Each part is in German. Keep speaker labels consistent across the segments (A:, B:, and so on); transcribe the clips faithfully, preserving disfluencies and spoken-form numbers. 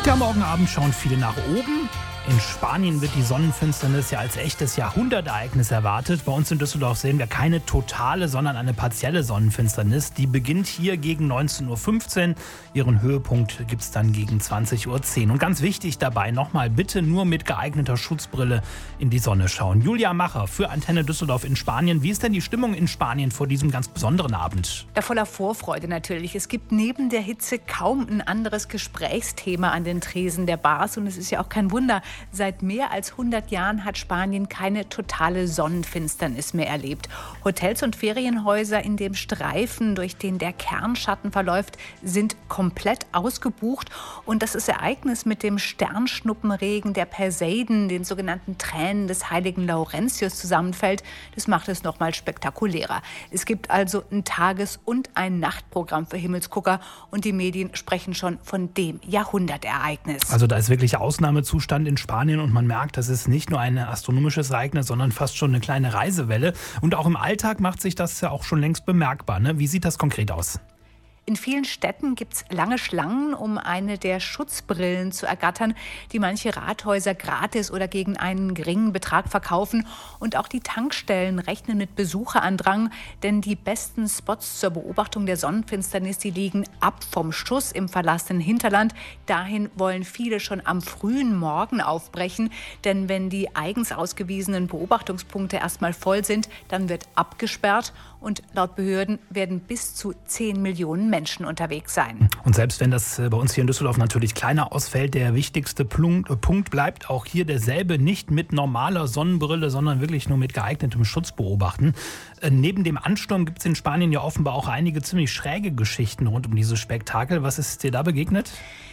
A: Ja, morgen Abend schauen viele nach oben. In Spanien wird die Sonnenfinsternis ja als echtes Jahrhundertereignis erwartet. Bei uns in Düsseldorf sehen wir keine totale, sondern eine partielle Sonnenfinsternis. Die beginnt hier gegen neunzehn Uhr fünfzehn. Ihren Höhepunkt gibt es dann gegen zwanzig Uhr zehn. Und ganz wichtig dabei nochmal, bitte nur mit geeigneter Schutzbrille in die Sonne schauen. Julia Macher für Antenne Düsseldorf in Spanien. Wie ist denn die Stimmung in Spanien vor diesem ganz besonderen Abend?
B: Ja, voller Vorfreude natürlich. Es gibt neben der Hitze kaum ein anderes Gesprächsthema an den Tresen der Bars. Und es ist ja auch kein Wunder. Seit mehr als hundert Jahren hat Spanien keine totale Sonnenfinsternis mehr erlebt. Hotels und Ferienhäuser in dem Streifen, durch den der Kernschatten verläuft, sind komplett ausgebucht. Und das Ereignis mit dem Sternschnuppenregen der Perseiden, den sogenannten Tränen des heiligen Laurentius, zusammenfällt, das macht es noch mal spektakulärer. Es gibt also ein Tages- und ein Nachtprogramm für Himmelsgucker. Und die Medien sprechen schon von dem Jahrhundertereignis.
A: Also da ist wirklich Ausnahmezustand in Spanien und man merkt, das ist nicht nur ein astronomisches Ereignis, sondern fast schon eine kleine Reisewelle. Und auch im Alltag macht sich das ja auch schon längst bemerkbar, ne? Wie sieht das konkret aus?
B: In vielen Städten gibt es lange Schlangen, um eine der Schutzbrillen zu ergattern, die manche Rathäuser gratis oder gegen einen geringen Betrag verkaufen. Und auch die Tankstellen rechnen mit Besucherandrang, denn die besten Spots zur Beobachtung der Sonnenfinsternis, die liegen ab vom Schuss im verlassenen Hinterland. Dahin wollen viele schon am frühen Morgen aufbrechen, denn wenn die eigens ausgewiesenen Beobachtungspunkte erstmal voll sind, dann wird abgesperrt und laut Behörden werden bis zu zehn Millionen Menschen unterwegs sein.
A: Und selbst wenn das bei uns hier in Düsseldorf natürlich kleiner ausfällt, der wichtigste Punkt bleibt auch hier derselbe: nicht mit normaler Sonnenbrille, sondern wirklich nur mit geeignetem Schutz beobachten. Neben dem Ansturm gibt es in Spanien ja offenbar auch einige ziemlich schräge Geschichten rund um dieses Spektakel. Was ist dir da begegnet?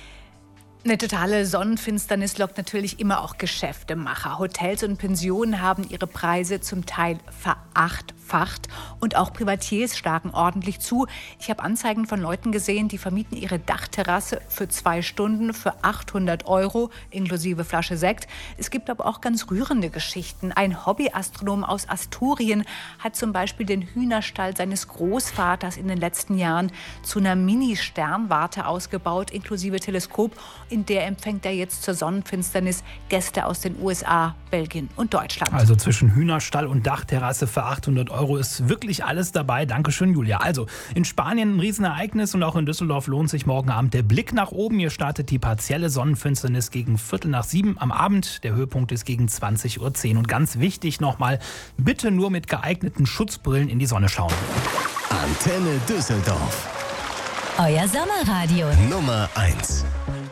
B: Eine totale Sonnenfinsternis lockt natürlich immer auch Geschäftemacher. Hotels und Pensionen haben ihre Preise zum Teil verachtfacht und auch Privatiers schlagen ordentlich zu. Ich habe Anzeigen von Leuten gesehen, die vermieten ihre Dachterrasse für zwei Stunden für achthundert Euro inklusive Flasche Sekt. Es gibt aber auch ganz rührende Geschichten. Ein Hobbyastronom aus Asturien hat zum Beispiel den Hühnerstall seines Großvaters in den letzten Jahren zu einer Mini-Sternwarte ausgebaut inklusive Teleskop. In der empfängt er jetzt zur Sonnenfinsternis Gäste aus den U S A, Belgien und Deutschland.
A: Also zwischen Hühnerstall und Dachterrasse für achthundert Euro ist wirklich alles dabei. Dankeschön, Julia. Also in Spanien ein Riesenereignis und auch in Düsseldorf lohnt sich morgen Abend der Blick nach oben. Hier startet die partielle Sonnenfinsternis gegen Viertel nach sieben am Abend. Der Höhepunkt ist gegen zwanzig Uhr zehn. Und ganz wichtig nochmal, bitte nur mit geeigneten Schutzbrillen in die Sonne schauen.
C: Antenne Düsseldorf.
D: Euer Sommerradio.
C: Nummer eins.